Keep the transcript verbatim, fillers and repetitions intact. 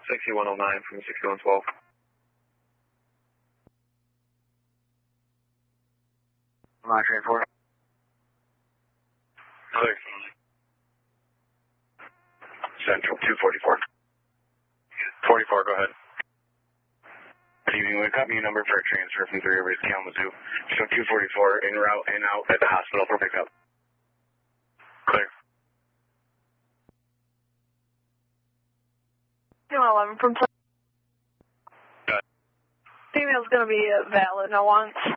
sixty-one oh nine from sixty-one twelve. Monitoring four. Clear. Central two forty-four. forty-four, go ahead. Good evening. Wake up. New number for a transfer from Three Rivers to Kalamazoo. Show two forty-four en route and out at the hospital for pickup. Clear. two eleven from Got it. Female's going to be valid, no once.